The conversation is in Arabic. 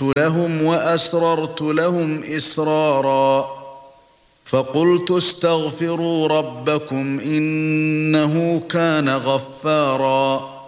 أعلنت لهم وأسررت لهم إسرارا فقلت استغفروا ربكم إنه كان غفارا